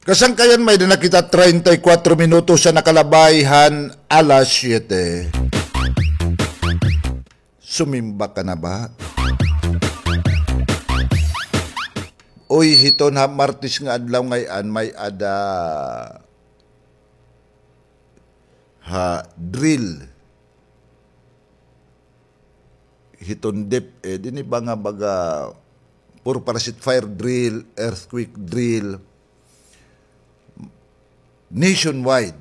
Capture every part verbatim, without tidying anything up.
Kasangkayan may na kita thirty-four minutos sa nakalabayhan alas siyete. Sumimba ka na ba? Uy, hito na Martis nga adlaw ngayon may ada ha drill. Hiton dip eh dini ba nga baga puro parasit fire drill, earthquake drill nationwide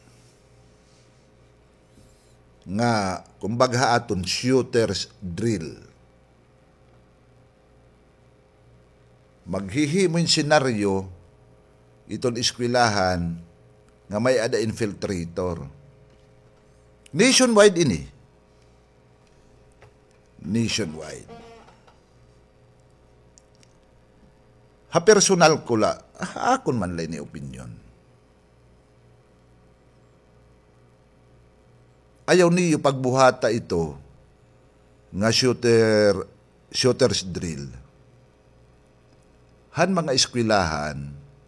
nga kumbaga aton shooters drill. Maghihimoy senaryo iton eskwelahan nga may ada infiltrator. Nationwide ini. Nationwide. Ha personal ko la, akon man lay ni opinion. Ayaw niyo pagbuhata ito nga shooter shooters drill. Han mga eskwelahan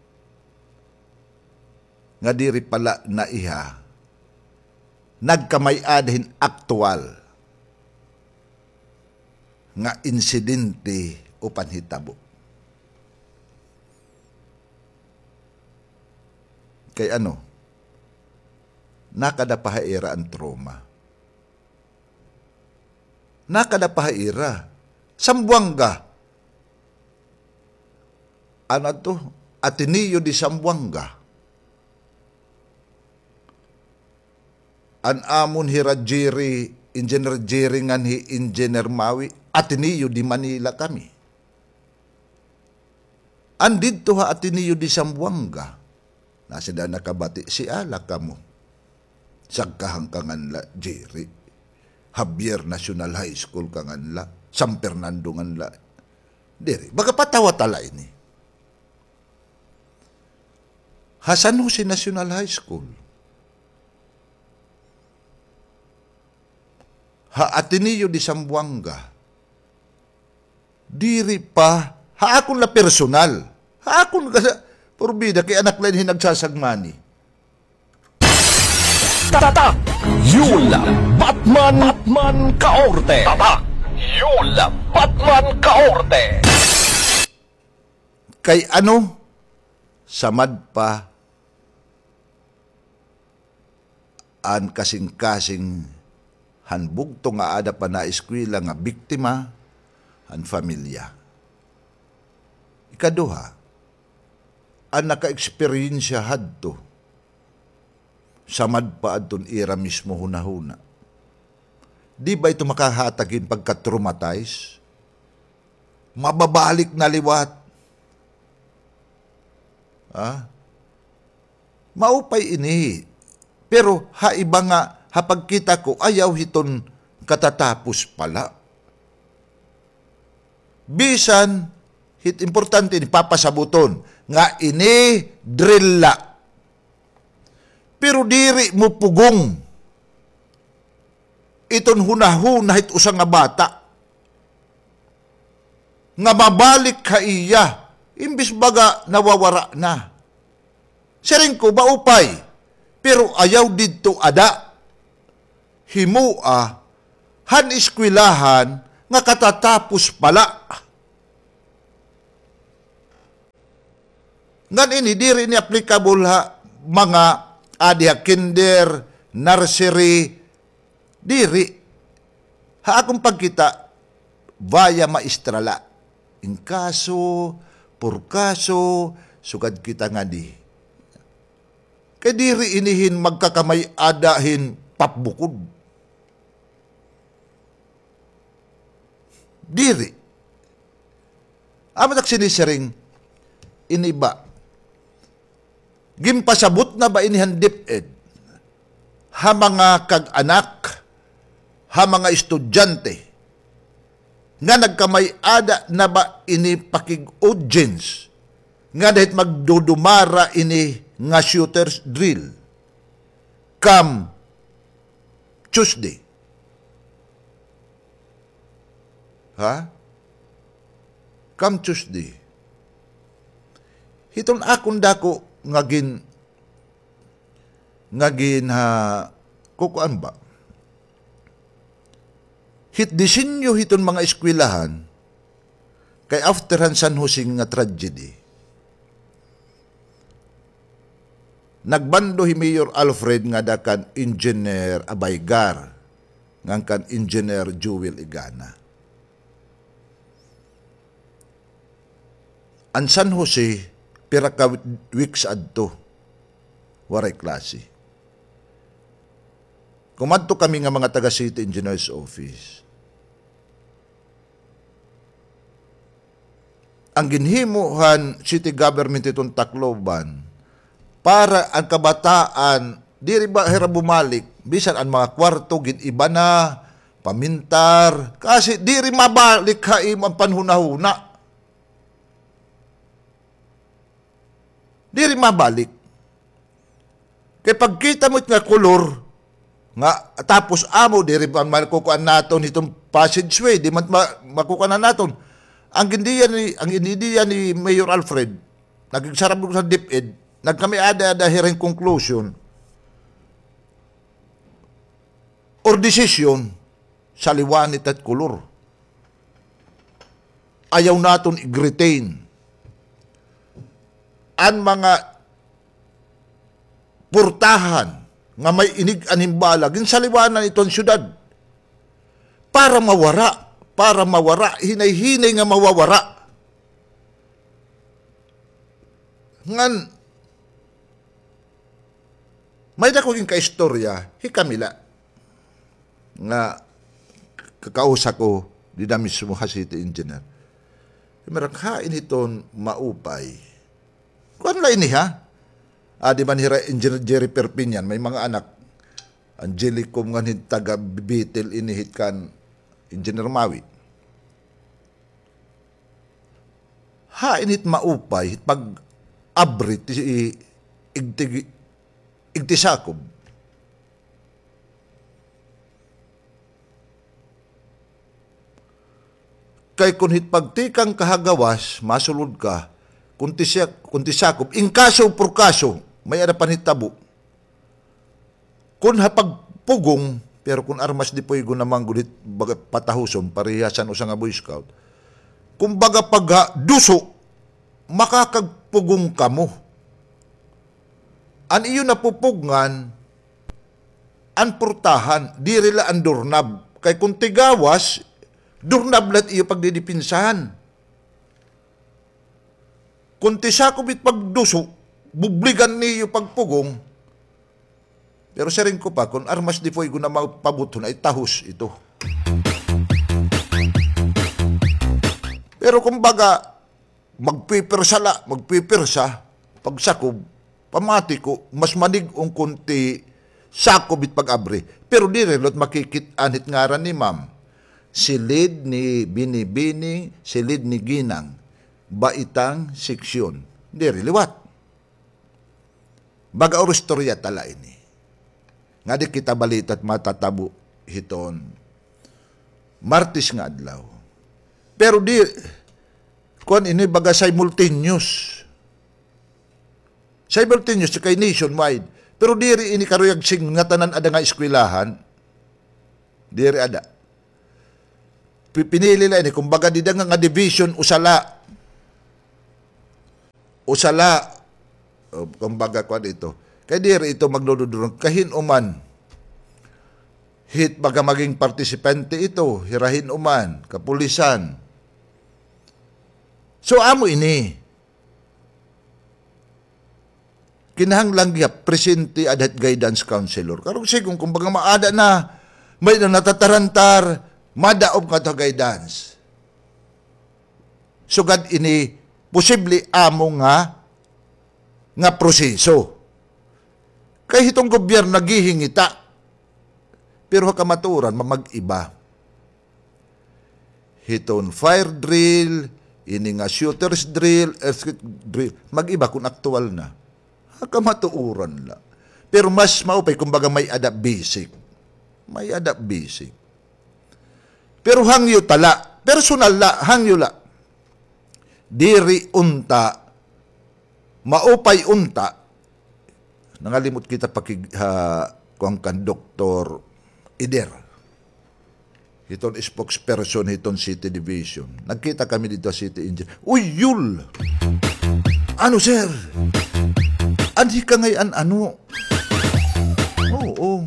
nga diri pala na iha nagkamay-adhin aktual nga insidente o panhitabo. Kay ano? Nakadapahaira ang trauma. Nakadapahaira. Sambuanga. Ano to? Ateneo di Sambuanga. An amon hira Jerry, Engineer Jerry ngan hi Engineer Mawi, Ateneo di Manila kami. Andid to ha Ateneo di Sambuanga. Nasa da nakabati si ala kamo. Sagkahangkangan la Jerry. Javier National High School kangan la. San Fernando ngan la. Diri, baga patawa tala ini. San Jose National High School. Ha Ateneo di Sambuanga. Diri pa, ha akon la personal. Ha akon kasi, purbida, kay anak lang hinagsasagmani. Tatak! Yula! Batman! Batman Kaorte! Tatak! Yula! Batman Kaorte! Kay ano? Samad pa an kasing-kasing hanbog to nga ada pa na eskwela nga biktima han familia. Ikaduha, an naka-eksperyensya hadto samad pa adton ira mismo hunahuna. Di ba ito makahatagin pagka-traumatize? Mababalik na liwat. Ha? Maupay ini. Pero ha iba nga, hapagkita ko, ayaw hiton katatapos pala. Bisan, hit importante ni papasabuton, nga ini drilla. Pero diri mo pugong. Iton hunahuna hit usang nga bata. Nga mabalik ka iya. Imbis baga nawawara na. Siring ko baupay. Pero ayaw dito ada. Himua. Han iskwilahan nga katatapos pala. Ngan ini diri ni applicable ha mga adya kinder, nursery, diri. Ha akong pagkita, via maestrala. In kaso, por kaso, sugad kita nga di. Kay diri inihin magkakamay adahin papbukod. Diri. Amatak sinisiring, iniba. Gimpasabot na ba inihan diped? Ha mga kag-anak, ha mga estudyante, nga nagkamay ada na ba ini pakig-audience, nga dahit magdudumara ini nga shooters drill, come Tuesday. Ha? Come Tuesday. Hiton akong dako ngagin ngagin ha kukuan ba? Hit disenyo hiton mga eskwelahan kay after han San Jose nga tragedy. Nagbando hi Mayor Alfred nga dakan Engineer Abaygar ngang kan Engineer Jewel Igana. An San Jose pira ka weeks adto waray klase. Kumadto kami nga mga taga City Engineers Office. Ang ginhimuhan city government itong Tacloban para ang kabataan diri ba hira bumalik bisan ang mga kwarto gid iba na pamintar kasi diri mabalik ha imong panhunahuna. Diri mabalik. Kay pagkita mo nga kolor nga tapos amo diri pa makukuan naton itong passageway di man makukuan na naton. Ang gindiya ni ang inidiya ni Mayor Alfred nagigsarap sa DepEd nagkami ada ada hearing conclusion or decision sa liwanit at kolor. Ayaw naton i-retain ang mga portahan nga may inig-animbala gin sa liwanan itong syudad para mawara para mawara, hinay-hinay nga mawawara. Ngan, may dakoging kaistorya, hikamila, nga kakausa ko, di na mismo ha city engineer. Maranghain iton maupay. Kuan la ini ha? Ah, di man hira Engineer Jerry Perpignan, may mga anak, Angelicum nga taga Bitil inihit kan Engineer Mawi. Ha init maupay pag abrit ti igti igtisakob. Kay kun hit pagtikang kahagawas masulod ka kun tisak kun tisakob in kaso por kaso may ada panhitabo. Kun hapag pugong pero kung armas di po yung namang gulit patahusom, parihasan o sa nga Boy Scout, kung baga pag duso, makakagpugong ka mo. An iyo napupugngan, an purtahan, di rila ang durnab. Kay kung tigawas, durnab lat iyo pagdidipinsahan. Kung tisakubit pagduso, bubligan niyo pagpugong, pero sa rin ko pa, kung armas di po yung na mapabuto na itahos ito. Pero kung baga, magpipirsala, magpipirsa, pagsakob, pamati ko, mas manig ang kunti sakob it pag-abri. Pero di rin, lot makikitanit ngaran ni ma'am, silid ni Binibini, silid ni Ginang, baitang seksyon. Di rin, liwat. Baga orostorya tala ini. Nga di kita balit at matatabo hiton. Martis nga adlaw. Pero di, kuan ini baga simultaneous. Simultaneous kay nationwide. Pero diri ini karuyag sing nga tanan ada nga eskwelahan. Diri ada. Pinili la ini, kumbaga di nga nga division usala. Usala, o, kumbaga kuan ito. Kaya diri ito magluludurong kahin uman. Hit baga maging partisipante ito, hirahin uman, kapulisan. So amo ini. Kinahanglang gyap presente adat guidance counselor. Karong sigong kumbaga maada na may na natatarantar, madaob ka to guidance. Sugad ini posible amo nga nga proseso. Kay hitong gobyerno nagihingita. Pero kamaturan mamag-iba. Hiton fire drill, ini nga shooters drill, earthquake drill, mag-iba kung aktual na. Kamatuuran la. Pero mas maupay kumbaga may adapt basic. May adapt basic. Pero hangyo tala, personal la, hangyo la. Diri unta Maupay unta, nangalimot kita pakig ha, kung kan Doktor Ider. Hiton spokesperson hiton City Division. Nagkita kami dito sa City Engineer. Uy, Yul! Ano, sir? Anhi ka ngayon, ano? Oo, oo.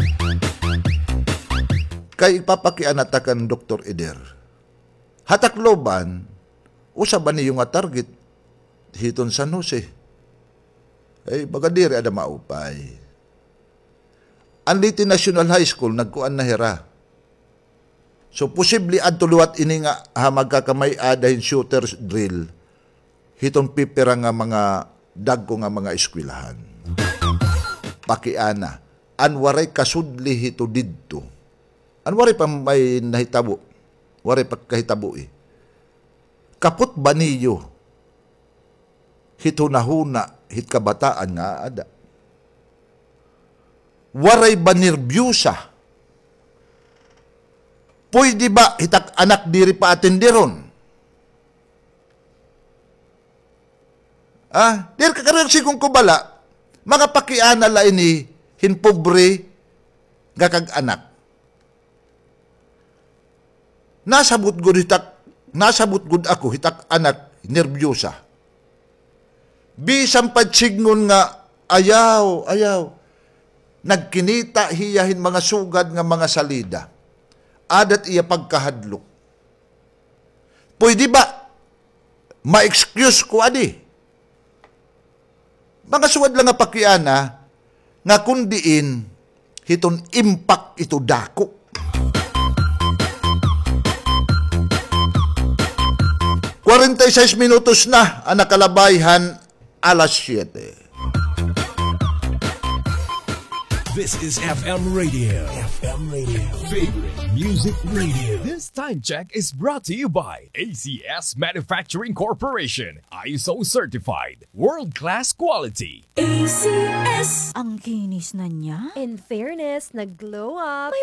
Kay ipapakianatakan Doktor Ider. Hatakloban, usa ba niyo nga target hiton San Jose? Ay, baga diri ada maupay. Ang Leyte National High School, nagkuan na hera. So, posible adto luwat ini nga ha, magkakamay adahin shooters drill hiton pipira nga mga dagko nga mga eskwelahan. Pakiana, anwaray kasudli hito didto. Anwaray pa may nahitabo. Waray pa kahitabo eh. Kaput ba niyo hito nahuna hit kabataan nga ada? Waray ba nerbyusa? Pwede ba hitak anak diri pa atenderon? Ah, dir kakaroon sigong kubala, mga pakiana la ini hinpobre nga kag anak. Nasabot gud hitak, nasabot gud ako hitak anak nervyosa. Bisang pagsignon nga ayaw, ayaw. Nagkinita hiyahin mga sugad nga mga salida. Adat iya pagkahadlok. Pwede ba ma-excuse ko adi? Mga suwad lang nga pakiana nga kundiin hiton impact ito dako. forty-six minutos na ang nakalabayhan alas siyete. This is F M Radio. F M Radio. Favorite Music Radio. This time check is brought to you by A C S Manufacturing Corporation. I S O certified. World-class quality. A C S. Ang kinis na niya. In fairness, nag-glow up.